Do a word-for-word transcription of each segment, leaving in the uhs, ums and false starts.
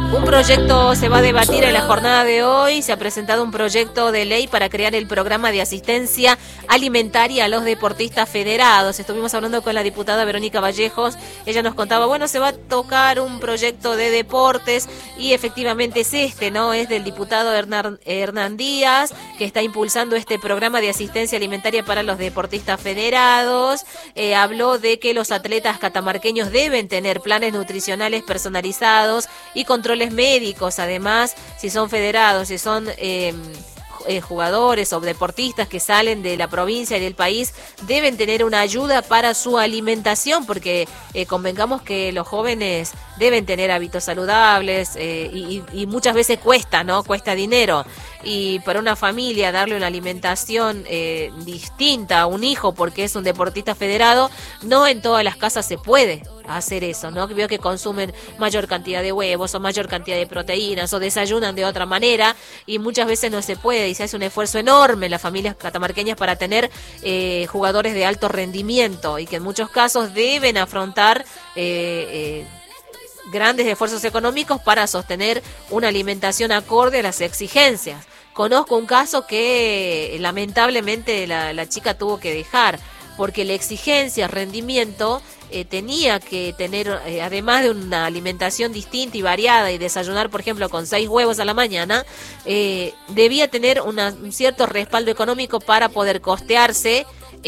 Un proyecto se va a debatir en la jornada de hoy. Se ha presentado un proyecto de ley para crear el programa de asistencia alimentaria a los deportistas federados. Estuvimos hablando con la diputada Verónica Vallejos. Ella nos contaba, bueno, se va a tocar un proyecto de deportes y efectivamente es este, ¿no? Es del diputado Hernán, Hernán Díaz, que está impulsando este programa de asistencia alimentaria para los deportistas federados. Eh, habló de que los atletas catamarqueños deben tener planes nutricionales personalizados y controles médicos. Además, si son federados, si son eh, eh, jugadores o deportistas que salen de la provincia y del país, deben tener una ayuda para su alimentación, porque eh, convengamos que los jóvenes deben tener hábitos saludables eh, y, y muchas veces cuesta, ¿no? Cuesta dinero. Y para una familia darle una alimentación eh, distinta a un hijo porque es un deportista federado, no en todas las casas se puede hacer eso, ¿no? Veo que consumen mayor cantidad de huevos o mayor cantidad de proteínas o desayunan de otra manera y muchas veces no se puede y se hace un esfuerzo enorme en las familias catamarqueñas para tener eh, jugadores de alto rendimiento y que en muchos casos deben afrontar eh, eh, grandes esfuerzos económicos para sostener una alimentación acorde a las exigencias. Conozco un caso que lamentablemente la, la chica tuvo que dejar porque la exigencia, rendimiento, eh, tenía que tener, eh, además de una alimentación distinta y variada y desayunar, por ejemplo, con seis huevos a la mañana, eh, debía tener una, un cierto respaldo económico para poder costearse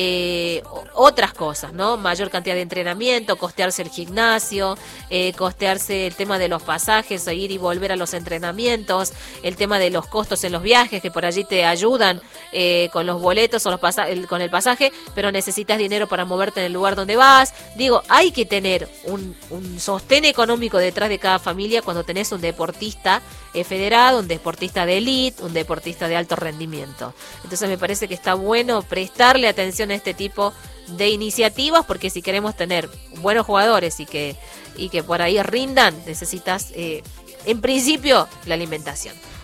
Eh, otras cosas, ¿no? Mayor cantidad de entrenamiento, costearse el gimnasio, eh, costearse el tema de los pasajes, ir y volver a los entrenamientos, el tema de los costos en los viajes, que por allí te ayudan eh, con los boletos o los pasa- el, con el pasaje, pero necesitas dinero para moverte en el lugar donde vas. Digo, hay que tener un, un sostén económico detrás de cada familia cuando tenés un deportista eh, federado, un deportista de élite, un deportista de alto rendimiento. Entonces me parece que está bueno prestarle atención a este tipo de iniciativas, porque si queremos tener buenos jugadores y que, y que por ahí rindan, necesitas eh, en principio la alimentación.